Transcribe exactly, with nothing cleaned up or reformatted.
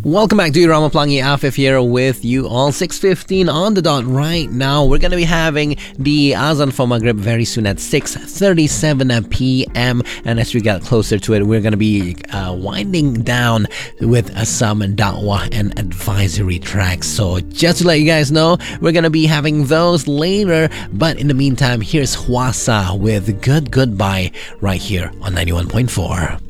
Welcome back to Irama Pelangi. Afif here with you all. six fifteen on the dot right now. We're going to be having the Azan for Maghrib very soon at six thirty-seven p.m. And as we get closer to it, we're going to be uh, winding down with uh, some da'wah and advisory tracks. So just to let you guys know, we're going to be having those later. But in the meantime, here's Hwasa with Good Goodbye right here on ninety-one point four.